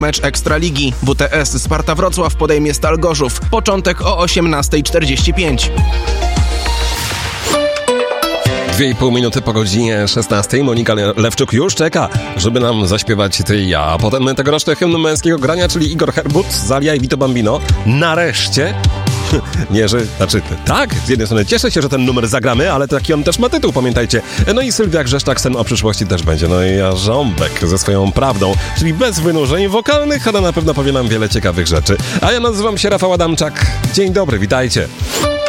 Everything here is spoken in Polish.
Mecz Ekstraligi. WTS Sparta Wrocław podejmie Stal Gorzów. Początek o 18:45. 2,5 minuty po godzinie 16. Monika Lewczuk już czeka, żeby nam zaśpiewać Ty i ja. A potem tegoroczny hymn męskiego grania, czyli Igor Herbut, Zalia i Vito Bambino. Nareszcie. Nie, tak, z jednej strony cieszę się, że ten numer zagramy, ale taki on też ma tytuł, pamiętajcie. No i Sylwia Grzeszczak, sen o przyszłości też będzie. No i Jarząbek ze swoją prawdą, czyli bez wynurzeń wokalnych, ale na pewno powie nam wiele ciekawych rzeczy. A ja nazywam się Rafał Adamczak. Dzień dobry, witajcie.